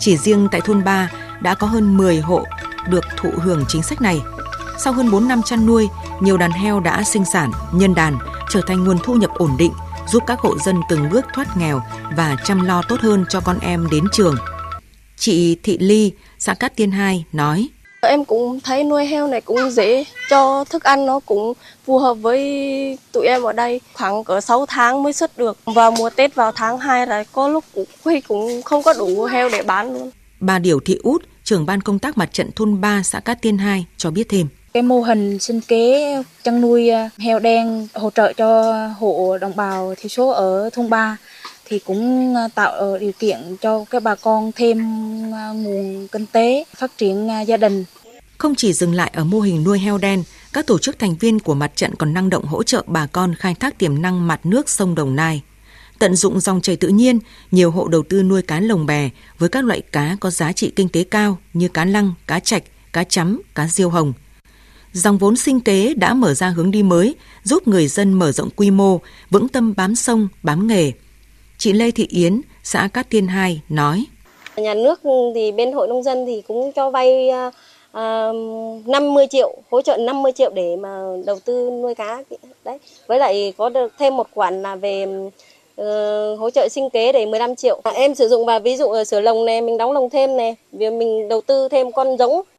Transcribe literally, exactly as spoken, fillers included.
Chỉ riêng tại thôn ba đã có hơn mười hộ được thụ hưởng chính sách này. Sau hơn bốn năm chăn nuôi, nhiều đàn heo đã sinh sản, nhân đàn, trở thành nguồn thu nhập ổn định, giúp các hộ dân từng bước thoát nghèo và chăm lo tốt hơn cho con em đến trường. Chị Thị Ly, xã Cát Tiên hai nói: Em cũng thấy nuôi heo này cũng dễ, cho thức ăn nó cũng phù hợp với tụi em ở đây. Khoảng cỡ sáu tháng mới xuất được. Vào mùa Tết vào tháng hai là có lúc cũng, cũng không có đủ heo để bán luôn. Bà Điểu Thị Út, trưởng ban công tác mặt trận thôn ba xã Cát Tiên hai cho biết thêm. Cái mô hình sinh kế chăn nuôi heo đen hỗ trợ cho hộ đồng bào thiểu số ở thôn ba thì cũng tạo điều kiện cho các bà con thêm nguồn kinh tế, phát triển gia đình. Không chỉ dừng lại ở mô hình nuôi heo đen, các tổ chức thành viên của mặt trận còn năng động hỗ trợ bà con khai thác tiềm năng mặt nước sông Đồng Nai. Tận dụng dòng chảy tự nhiên, nhiều hộ đầu tư nuôi cá lồng bè với các loại cá có giá trị kinh tế cao như cá lăng, cá trạch, cá chấm, cá diêu hồng. Dòng vốn sinh kế đã mở ra hướng đi mới, giúp người dân mở rộng quy mô, vững tâm bám sông, bám nghề. Chị Lê Thị Yến, xã Cát Tiên hai nói: Nhà nước thì bên hội nông dân thì cũng cho vay uh, năm mươi triệu, hỗ trợ năm mươi triệu để mà đầu tư nuôi cá đấy. Với lại có được thêm một khoản là về uh, hỗ trợ sinh kế để mười lăm triệu. À, em sử dụng vào ví dụ ở sửa lồng này mình đóng lồng thêm này, vì mình đầu tư thêm con giống